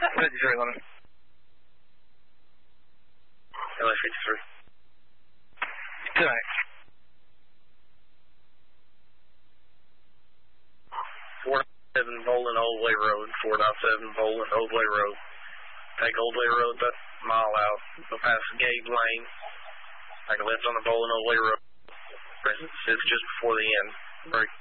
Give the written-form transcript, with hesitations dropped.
53, Lemon. LA 53. Tonight. 4.7 Bowling Old Way Road, 4.7 Bowling Old Way Road. Take Old Way Road about a mile out, go past Gabe Lane, take a left on the Bowling Old Way Road. Press 6 just before the end. Break.